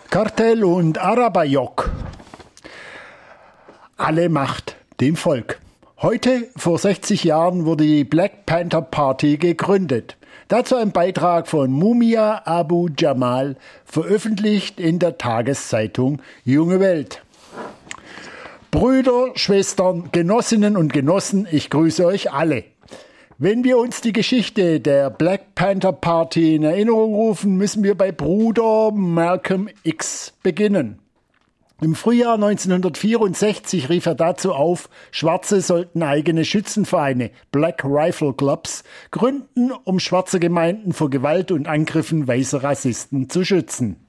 Kartell und Arabayok. Alle Macht dem Volk. Heute, vor 60 Jahren, wurde die Black Panther Party gegründet. Dazu ein Beitrag von Mumia Abu Jamal, veröffentlicht in der Tageszeitung Junge Welt. Brüder, Schwestern, Genossinnen und Genossen, ich grüße euch alle. Wenn wir uns die Geschichte der Black Panther Party in Erinnerung rufen, müssen wir bei Bruder Malcolm X beginnen. Im Frühjahr 1964 rief er dazu auf, Schwarze sollten eigene Schützenvereine, Black Rifle Clubs, gründen, um schwarze Gemeinden vor Gewalt und Angriffen weißer Rassisten zu schützen.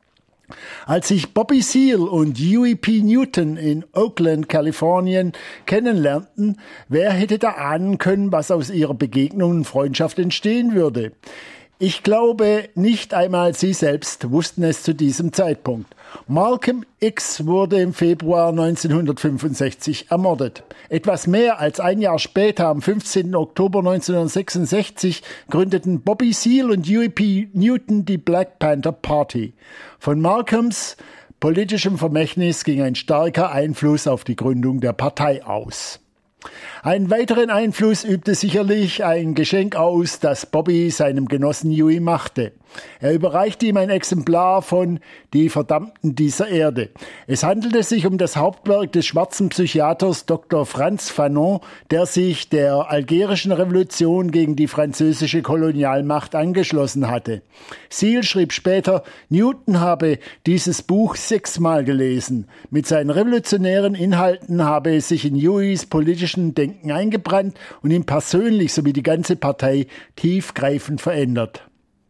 Als sich Bobby Seale und Huey P. Newton in Oakland, Kalifornien kennenlernten, wer hätte da ahnen können, was aus ihrer Begegnung und Freundschaft entstehen würde? Ich glaube, nicht einmal sie selbst wussten es zu diesem Zeitpunkt. Malcolm X wurde im Februar 1965 ermordet. Etwas mehr als ein Jahr später, am 15. Oktober 1966, gründeten Bobby Seale und Huey P. Newton die Black Panther Party. Von Malcolms politischem Vermächtnis ging ein starker Einfluss auf die Gründung der Partei aus. Einen weiteren Einfluss übte sicherlich ein Geschenk aus, das Bobby seinem Genossen Huey machte. Er überreichte ihm ein Exemplar von Die Verdammten dieser Erde. Es handelte sich um das Hauptwerk des schwarzen Psychiaters Dr. Frantz Fanon, der sich der algerischen Revolution gegen die französische Kolonialmacht angeschlossen hatte. Seale schrieb später, Newton habe dieses Buch 6-mal gelesen. Mit seinen revolutionären Inhalten habe es sich in Hueys politischen Denken eingebrannt und ihn persönlich sowie die ganze Partei tiefgreifend verändert.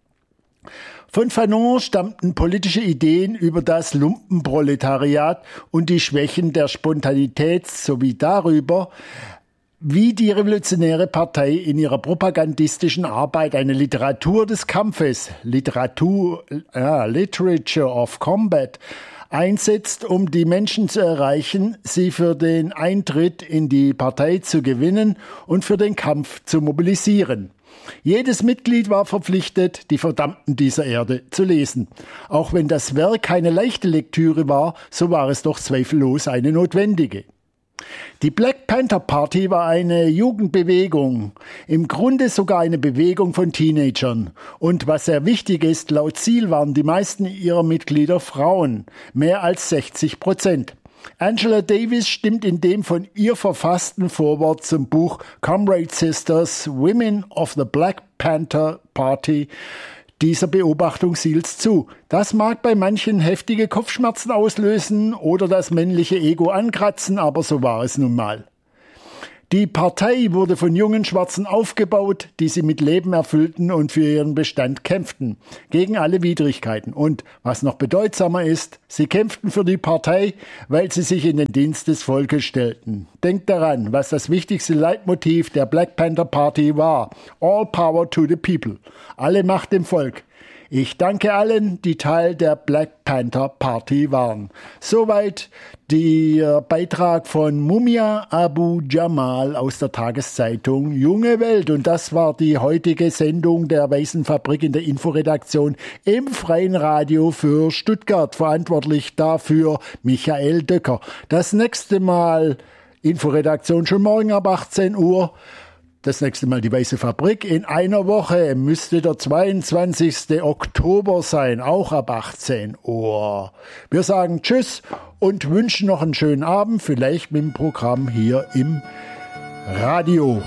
Von Fanon stammten politische Ideen über das Lumpenproletariat und die Schwächen der Spontanität sowie darüber, wie die revolutionäre Partei in ihrer propagandistischen Arbeit eine Literatur des Kampfes, Literature of Combat, einsetzt, um die Menschen zu erreichen, sie für den Eintritt in die Partei zu gewinnen und für den Kampf zu mobilisieren. Jedes Mitglied war verpflichtet, die Verdammten dieser Erde zu lesen. Auch wenn das Werk keine leichte Lektüre war, so war es doch zweifellos eine notwendige. Die Black Panther Party war eine Jugendbewegung, im Grunde sogar eine Bewegung von Teenagern. Und was sehr wichtig ist, laut Seale waren die meisten ihrer Mitglieder Frauen, mehr als 60%. Angela Davis stimmt in dem von ihr verfassten Vorwort zum Buch Comrade Sisters, Women of the Black Panther Party dieser Beobachtung Seals zu. Das mag bei manchen heftige Kopfschmerzen auslösen oder das männliche Ego ankratzen, aber so war es nun mal. Die Partei wurde von jungen Schwarzen aufgebaut, die sie mit Leben erfüllten und für ihren Bestand kämpften, gegen alle Widrigkeiten. Und, was noch bedeutsamer ist, sie kämpften für die Partei, weil sie sich in den Dienst des Volkes stellten. Denkt daran, was das wichtigste Leitmotiv der Black Panther Party war. All power to the people. Alle Macht dem Volk. Ich danke allen, die Teil der Black Panther Party waren. Soweit der Beitrag von Mumia Abu Jamal aus der Tageszeitung Junge Welt. Und das war die heutige Sendung der Weißen Fabrik in der Inforedaktion im Freien Radio für Stuttgart. Verantwortlich dafür Michael Döcker. Das nächste Mal Inforedaktion schon morgen ab 18 Uhr. Das nächste Mal die Weiße Fabrik. In einer Woche müsste der 22. Oktober sein, auch ab 18 Uhr. Wir sagen Tschüss und wünschen noch einen schönen Abend, vielleicht mit dem Programm hier im Radio.